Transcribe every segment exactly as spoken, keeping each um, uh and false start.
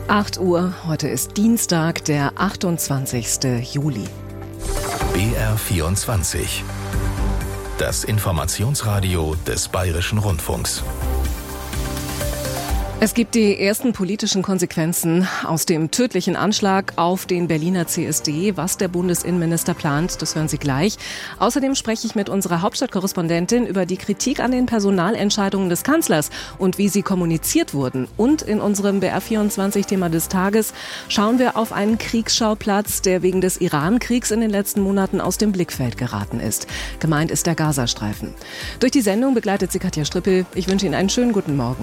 acht Uhr, heute ist Dienstag, der achtundzwanzigsten Juli. B R vierundzwanzig. Das Informationsradio des Bayerischen Rundfunks. Es gibt die ersten politischen Konsequenzen aus dem tödlichen Anschlag auf den Berliner C S D. Was der Bundesinnenminister plant, das hören Sie gleich. Außerdem spreche ich mit unserer Hauptstadtkorrespondentin über die Kritik an den Personalentscheidungen des Kanzlers und wie sie kommuniziert wurden. Und in unserem B R vierundzwanzig-Thema des Tages schauen wir auf einen Kriegsschauplatz, der wegen des Iran-Kriegs in den letzten Monaten aus dem Blickfeld geraten ist. Gemeint ist der Gazastreifen. Durch die Sendung begleitet sie Katja Strippel. Ich wünsche Ihnen einen schönen guten Morgen.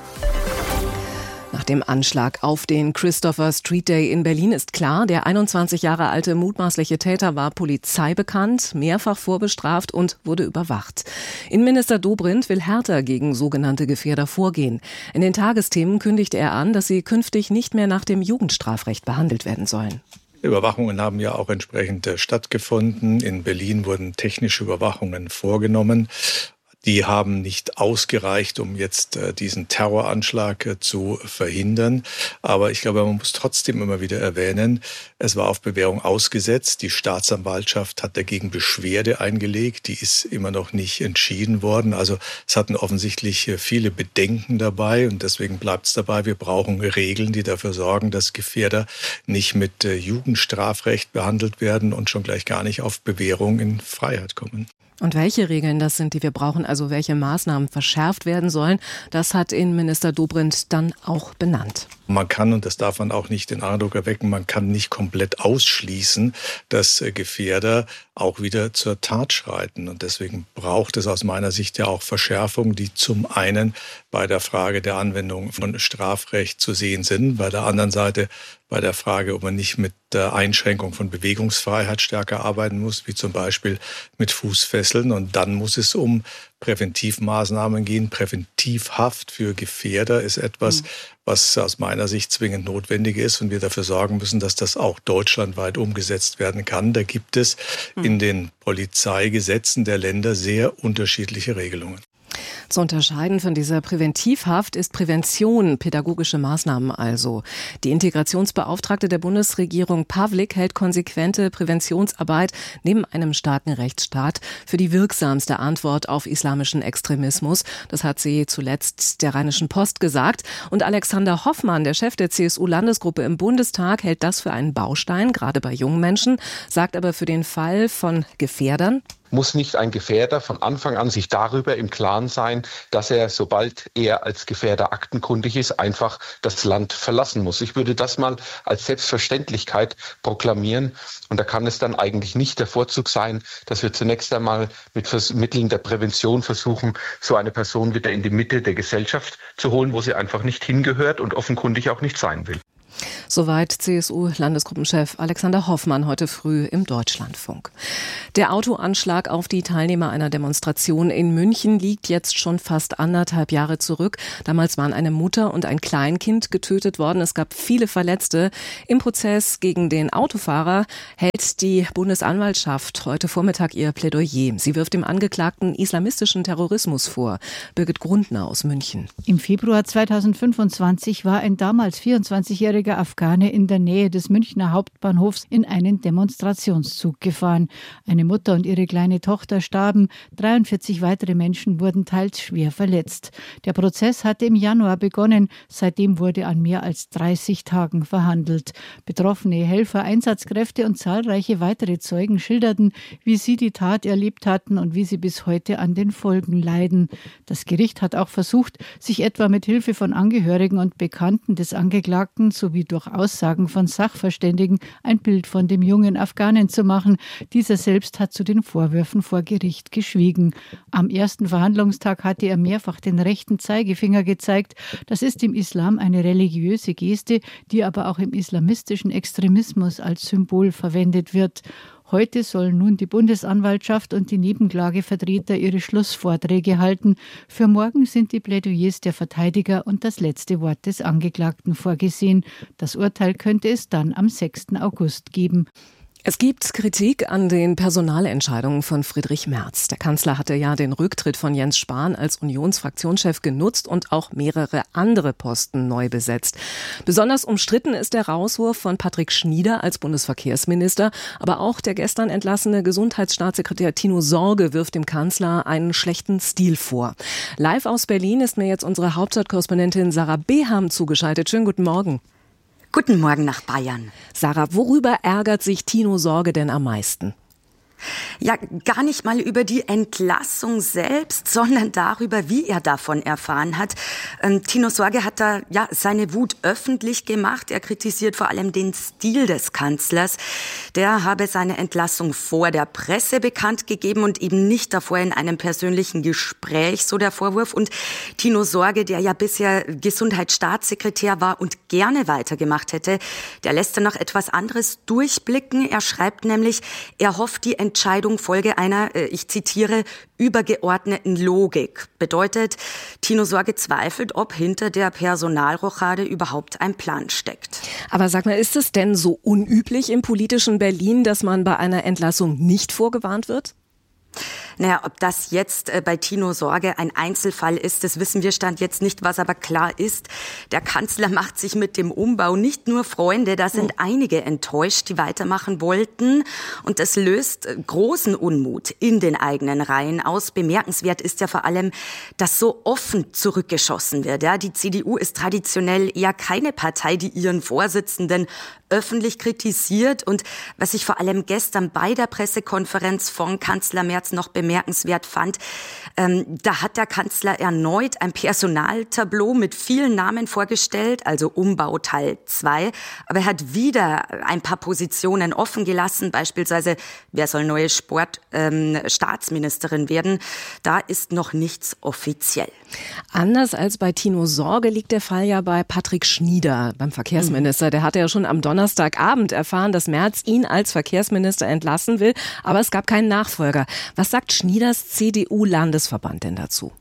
Nach dem Anschlag auf den Christopher Street Day in Berlin ist klar, der einundzwanzig Jahre alte mutmaßliche Täter war polizeibekannt, mehrfach vorbestraft und wurde überwacht. Innenminister Dobrindt will härter gegen sogenannte Gefährder vorgehen. In den Tagesthemen kündigte er an, dass sie künftig nicht mehr nach dem Jugendstrafrecht behandelt werden sollen. Überwachungen haben ja auch entsprechend stattgefunden. In Berlin wurden technische Überwachungen vorgenommen. Die haben nicht ausgereicht, um jetzt äh, diesen Terroranschlag äh, zu verhindern. Aber ich glaube, man muss trotzdem immer wieder erwähnen, es war auf Bewährung ausgesetzt. Die Staatsanwaltschaft hat dagegen Beschwerde eingelegt. Die ist immer noch nicht entschieden worden. Also es hatten offensichtlich äh, viele Bedenken dabei. Und deswegen bleibt es dabei, wir brauchen Regeln, die dafür sorgen, dass Gefährder nicht mit äh, Jugendstrafrecht behandelt werden und schon gleich gar nicht auf Bewährung in Freiheit kommen. Und welche Regeln das sind, die wir brauchen, also welche Maßnahmen verschärft werden sollen, das hat Innenminister Dobrindt dann auch benannt. Man kann, und das darf man auch nicht den Eindruck erwecken, man kann nicht komplett ausschließen, dass Gefährder auch wieder zur Tat schreiten. Und deswegen braucht es aus meiner Sicht ja auch Verschärfungen, die zum einen bei der Frage der Anwendung von Strafrecht zu sehen sind, bei der anderen Seite bei der Frage, ob man nicht mit der Einschränkung von Bewegungsfreiheit stärker arbeiten muss, wie zum Beispiel mit Fußfesseln. Und dann muss es um Präventivmaßnahmen gehen. Präventivhaft für Gefährder ist etwas, mhm. was aus meiner Sicht zwingend notwendig ist und wir dafür sorgen müssen, dass das auch deutschlandweit umgesetzt werden kann. Da gibt es mhm. in den Polizeigesetzen der Länder sehr unterschiedliche Regelungen. Zu unterscheiden von dieser Präventivhaft ist Prävention, pädagogische Maßnahmen also. Die Integrationsbeauftragte der Bundesregierung Pawlik hält konsequente Präventionsarbeit neben einem starken Rechtsstaat für die wirksamste Antwort auf islamischen Extremismus. Das hat sie zuletzt der Rheinischen Post gesagt. Und Alexander Hoffmann, der Chef der C S U-Landesgruppe im Bundestag, hält das für einen Baustein, gerade bei jungen Menschen, sagt aber für den Fall von Gefährdern: Muss nicht ein Gefährder von Anfang an sich darüber im Klaren sein, dass er, sobald er als Gefährder aktenkundig ist, einfach das Land verlassen muss. Ich würde das mal als Selbstverständlichkeit proklamieren. Und da kann es dann eigentlich nicht der Vorzug sein, dass wir zunächst einmal mit Vers- Mitteln der Prävention versuchen, so eine Person wieder in die Mitte der Gesellschaft zu holen, wo sie einfach nicht hingehört und offenkundig auch nicht sein will. Soweit C S U-Landesgruppenchef Alexander Hoffmann heute früh im Deutschlandfunk. Der Autoanschlag auf die Teilnehmer einer Demonstration in München liegt jetzt schon fast anderthalb Jahre zurück. Damals waren eine Mutter und ein Kleinkind getötet worden. Es gab viele Verletzte. Im Prozess gegen den Autofahrer hält die Bundesanwaltschaft heute Vormittag ihr Plädoyer. Sie wirft dem Angeklagten islamistischen Terrorismus vor. Birgit Grundner aus München. Im Februar zweitausendfünfundzwanzig war ein damals vierundzwanzigjähriger Afghane in der Nähe des Münchner Hauptbahnhofs in einen Demonstrationszug gefahren. Eine Mutter und ihre kleine Tochter starben, dreiundvierzig weitere Menschen wurden teils schwer verletzt. Der Prozess hatte im Januar begonnen, seitdem wurde an mehr als dreißig Tagen verhandelt. Betroffene Helfer, Einsatzkräfte und zahlreiche weitere Zeugen schilderten, wie sie die Tat erlebt hatten und wie sie bis heute an den Folgen leiden. Das Gericht hat auch versucht, sich etwa mit Hilfe von Angehörigen und Bekannten des Angeklagten sowie durch Aussagen von Sachverständigen ein Bild von dem jungen Afghanen zu machen. Dieser selbst hat zu den Vorwürfen vor Gericht geschwiegen. Am ersten Verhandlungstag hatte er mehrfach den rechten Zeigefinger gezeigt. Das ist im Islam eine religiöse Geste, die aber auch im islamistischen Extremismus als Symbol verwendet wird. Heute sollen nun die Bundesanwaltschaft und die Nebenklagevertreter ihre Schlussvorträge halten. Für morgen sind die Plädoyers der Verteidiger und das letzte Wort des Angeklagten vorgesehen. Das Urteil könnte es dann am sechsten August geben. Es gibt Kritik an den Personalentscheidungen von Friedrich Merz. Der Kanzler hatte ja den Rücktritt von Jens Spahn als Unionsfraktionschef genutzt und auch mehrere andere Posten neu besetzt. Besonders umstritten ist der Rauswurf von Patrick Schnieder als Bundesverkehrsminister. Aber auch der gestern entlassene Gesundheitsstaatssekretär Tino Sorge wirft dem Kanzler einen schlechten Stil vor. Live aus Berlin ist mir jetzt unsere Hauptstadtkorrespondentin Sarah Beham zugeschaltet. Schönen guten Morgen. Guten Morgen nach Bayern. Sarah, worüber ärgert sich Tino Sorge denn am meisten? Ja, gar nicht mal über die Entlassung selbst, sondern darüber, wie er davon erfahren hat. Ähm, Tino Sorge hat da ja seine Wut öffentlich gemacht. Er kritisiert vor allem den Stil des Kanzlers. Der habe seine Entlassung vor der Presse bekannt gegeben und eben nicht davor in einem persönlichen Gespräch, so der Vorwurf. Und Tino Sorge, der ja bisher Gesundheitsstaatssekretär war und gerne weitergemacht hätte, der lässt dann noch etwas anderes durchblicken. Er schreibt nämlich, er hofft, die Entscheidung folge einer, ich zitiere, übergeordneten Logik. Bedeutet, Tino Sorge zweifelt, ob hinter der Personalrochade überhaupt ein Plan steckt. Aber sag mal, ist es denn so unüblich im politischen Berlin, dass man bei einer Entlassung nicht vorgewarnt wird? Naja, ob das jetzt äh, bei Tino Sorge ein Einzelfall ist, das wissen wir Stand jetzt nicht. Was aber klar ist, der Kanzler macht sich mit dem Umbau nicht nur Freunde, da sind einige enttäuscht, die weitermachen wollten. Und das löst äh, großen Unmut in den eigenen Reihen aus. Bemerkenswert ist ja vor allem, dass so offen zurückgeschossen wird. Ja, die C D U ist traditionell eher keine Partei, die ihren Vorsitzenden öffentlich kritisiert. Und was ich vor allem gestern bei der Pressekonferenz von Kanzler Merz noch bemerkenswert fand, ähm, da hat der Kanzler erneut ein Personaltableau mit vielen Namen vorgestellt, also Umbau Teil zwei. Aber er hat wieder ein paar Positionen offen gelassen, beispielsweise, wer soll neue Sportstaatsministerin ähm, werden. Da ist noch nichts offiziell. Anders als bei Tino Sorge liegt der Fall ja bei Patrick Schnieder, beim Verkehrsminister. Der hatte ja schon am Donnerstagabend erfahren, dass Merz ihn als Verkehrsminister entlassen will, aber es gab keinen Nachfolger. Was sagt Schnieders C D U-Landesverband denn dazu?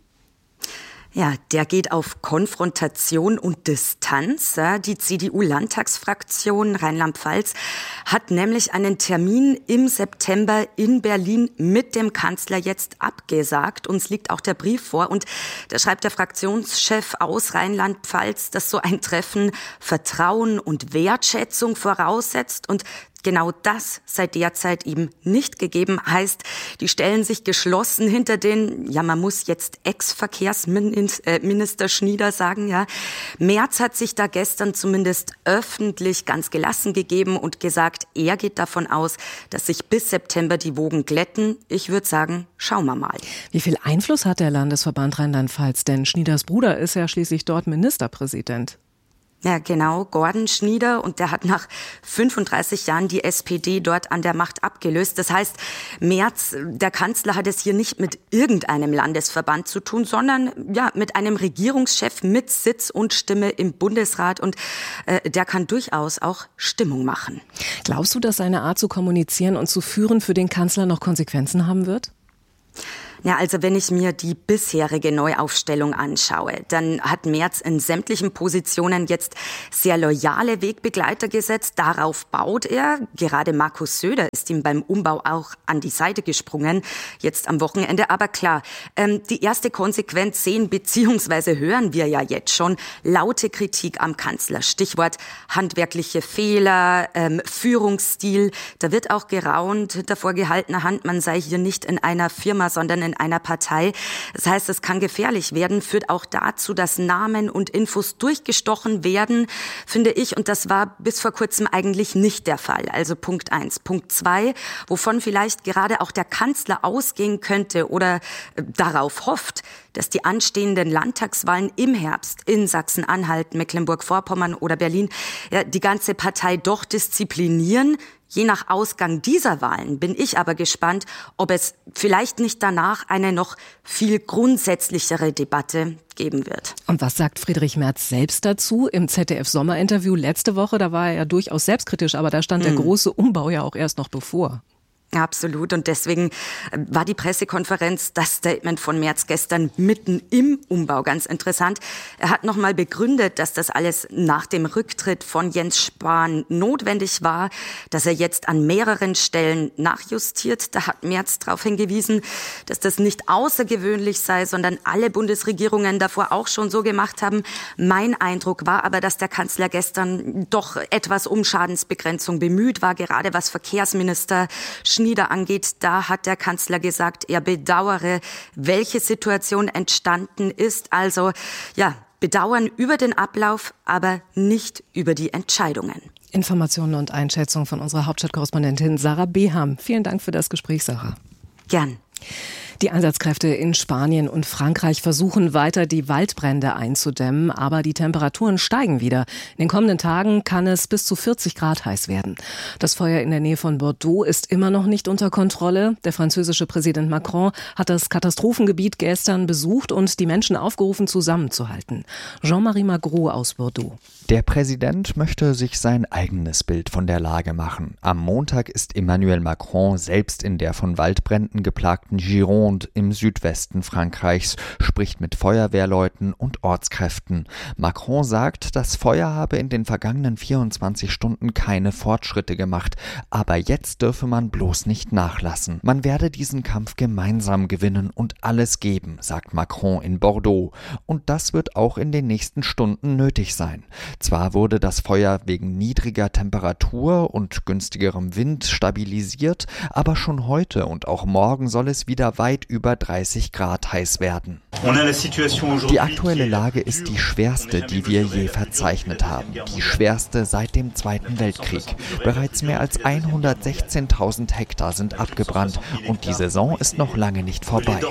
Ja, der geht auf Konfrontation und Distanz. Die C D U-Landtagsfraktion Rheinland-Pfalz hat nämlich einen Termin im September in Berlin mit dem Kanzler jetzt abgesagt. Uns liegt auch der Brief vor und da schreibt der Fraktionschef aus Rheinland-Pfalz, dass so ein Treffen Vertrauen und Wertschätzung voraussetzt und genau das sei derzeit eben nicht gegeben. Heißt, die stellen sich geschlossen hinter den, ja, man muss jetzt Ex-Verkehrsminister Schnieder sagen, ja. Merz hat sich da gestern zumindest öffentlich ganz gelassen gegeben und gesagt, er geht davon aus, dass sich bis September die Wogen glätten. Ich würde sagen, schauen wir mal. Wie viel Einfluss hat der Landesverband Rheinland-Pfalz? Denn Schnieders Bruder ist ja schließlich dort Ministerpräsident. Ja, genau, Gordon Schnieder, und der hat nach fünfunddreißig Jahren die S P D dort an der Macht abgelöst. Das heißt, Merz, der Kanzler, hat es hier nicht mit irgendeinem Landesverband zu tun, sondern ja mit einem Regierungschef mit Sitz und Stimme im Bundesrat, und äh, der kann durchaus auch Stimmung machen. Glaubst du, dass seine Art zu kommunizieren und zu führen für den Kanzler noch Konsequenzen haben wird? Ja, also wenn ich mir die bisherige Neuaufstellung anschaue, dann hat Merz in sämtlichen Positionen jetzt sehr loyale Wegbegleiter gesetzt. Darauf baut er. Gerade Markus Söder ist ihm beim Umbau auch an die Seite gesprungen, jetzt am Wochenende. Aber klar, ähm, die erste Konsequenz sehen bzw. hören wir ja jetzt schon. Laute Kritik am Kanzler. Stichwort handwerkliche Fehler, ähm, Führungsstil. Da wird auch geraunt hinter vorgehaltener Hand, man sei hier nicht in einer Firma, sondern in einer Partei. Das heißt, es kann gefährlich werden, führt auch dazu, dass Namen und Infos durchgestochen werden, finde ich. Und das war bis vor kurzem eigentlich nicht der Fall. Also Punkt eins. Punkt zwei, wovon vielleicht gerade auch der Kanzler ausgehen könnte oder äh, darauf hofft, dass die anstehenden Landtagswahlen im Herbst in Sachsen-Anhalt, Mecklenburg-Vorpommern oder Berlin ja, die ganze Partei doch disziplinieren. Je nach Ausgang dieser Wahlen bin ich aber gespannt, ob es vielleicht nicht danach eine noch viel grundsätzlichere Debatte geben wird. Und was sagt Friedrich Merz selbst dazu? Im Z D F-Sommerinterview letzte Woche, da war er ja durchaus selbstkritisch, aber da stand der große Umbau ja auch erst noch bevor. Absolut. Und deswegen war die Pressekonferenz, das Statement von Merz gestern mitten im Umbau ganz interessant. Er hat nochmal begründet, dass das alles nach dem Rücktritt von Jens Spahn notwendig war, dass er jetzt an mehreren Stellen nachjustiert. Da hat Merz darauf hingewiesen, dass das nicht außergewöhnlich sei, sondern alle Bundesregierungen davor auch schon so gemacht haben. Mein Eindruck war aber, dass der Kanzler gestern doch etwas um Schadensbegrenzung bemüht war, gerade was Verkehrsminister Schnieder angeht. Da hat der Kanzler gesagt, er bedauere, welche Situation entstanden ist. Also ja, bedauern über den Ablauf, aber nicht über die Entscheidungen. Informationen und Einschätzungen von unserer Hauptstadtkorrespondentin Sarah Beham. Vielen Dank für das Gespräch, Sarah. Gern. Die Einsatzkräfte in Spanien und Frankreich versuchen weiter, die Waldbrände einzudämmen, aber die Temperaturen steigen wieder. In den kommenden Tagen kann es bis zu vierzig Grad heiß werden. Das Feuer in der Nähe von Bordeaux ist immer noch nicht unter Kontrolle. Der französische Präsident Macron hat das Katastrophengebiet gestern besucht und die Menschen aufgerufen, zusammenzuhalten. Jean-Marie Magro aus Bordeaux. Der Präsident möchte sich sein eigenes Bild von der Lage machen. Am Montag ist Emmanuel Macron selbst in der von Waldbränden geplagten Gironde im Südwesten Frankreichs, spricht mit Feuerwehrleuten und Ortskräften. Macron sagt, das Feuer habe in den vergangenen vierundzwanzig Stunden keine Fortschritte gemacht, aber jetzt dürfe man bloß nicht nachlassen. Man werde diesen Kampf gemeinsam gewinnen und alles geben, sagt Macron in Bordeaux. Und das wird auch in den nächsten Stunden nötig sein. Zwar wurde das Feuer wegen niedriger Temperatur und günstigerem Wind stabilisiert, aber schon heute und auch morgen soll es wieder weit über dreißig Grad heiß werden. Die aktuelle Lage ist die schwerste, die wir je verzeichnet haben. Die schwerste seit dem Zweiten Weltkrieg. Bereits mehr als hundertsechzehntausend Hektar sind abgebrannt und die Saison ist noch lange nicht vorbei.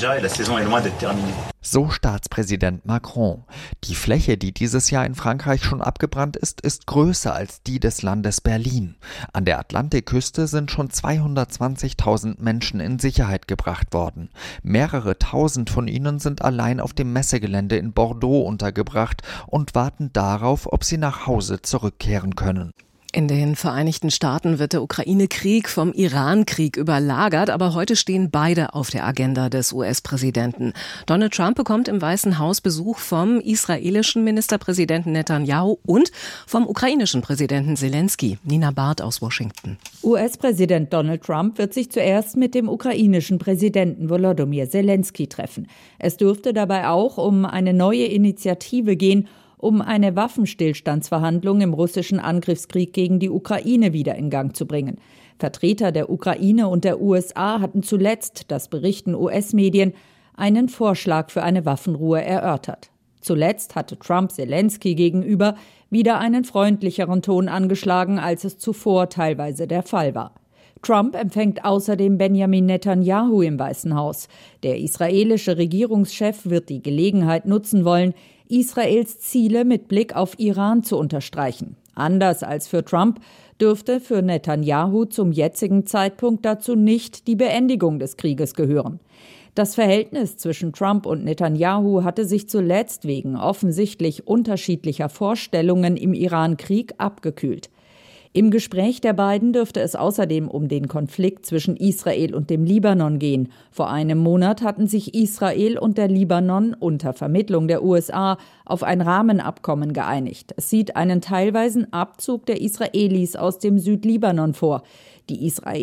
So Staatspräsident Macron. Die Fläche, die dieses Jahr in Frankreich schon abgebrannt ist, ist größer als die des Landes Berlin. An der Atlantikküste sind schon zweihundertzwanzigtausend Menschen in Sicherheit gebracht worden. Mehrere tausend von ihnen sind allein auf dem Messegelände in Bordeaux untergebracht und warten darauf, ob sie nach Hause zurückkehren können. In den Vereinigten Staaten wird der Ukraine-Krieg vom Iran-Krieg überlagert, aber heute stehen beide auf der Agenda des U S-Präsidenten. Donald Trump bekommt im Weißen Haus Besuch vom israelischen Ministerpräsidenten Netanyahu und vom ukrainischen Präsidenten Zelensky. Nina Barth aus Washington. U S-Präsident Donald Trump wird sich zuerst mit dem ukrainischen Präsidenten Volodymyr Zelensky treffen. Es dürfte dabei auch um eine neue Initiative gehen, um eine Waffenstillstandsverhandlung im russischen Angriffskrieg gegen die Ukraine wieder in Gang zu bringen. Vertreter der Ukraine und der U S A hatten zuletzt, das berichten U S-Medien, einen Vorschlag für eine Waffenruhe erörtert. Zuletzt hatte Trump Zelensky gegenüber wieder einen freundlicheren Ton angeschlagen, als es zuvor teilweise der Fall war. Trump empfängt außerdem Benjamin Netanyahu im Weißen Haus. Der israelische Regierungschef wird die Gelegenheit nutzen wollen, Israels Ziele mit Blick auf Iran zu unterstreichen. Anders als für Trump dürfte für Netanyahu zum jetzigen Zeitpunkt dazu nicht die Beendigung des Krieges gehören. Das Verhältnis zwischen Trump und Netanyahu hatte sich zuletzt wegen offensichtlich unterschiedlicher Vorstellungen im Iran-Krieg abgekühlt. Im Gespräch der beiden dürfte es außerdem um den Konflikt zwischen Israel und dem Libanon gehen. Vor einem Monat hatten sich Israel und der Libanon unter Vermittlung der U S A auf ein Rahmenabkommen geeinigt. Es sieht einen teilweisen Abzug der Israelis aus dem Südlibanon vor. Die Israelis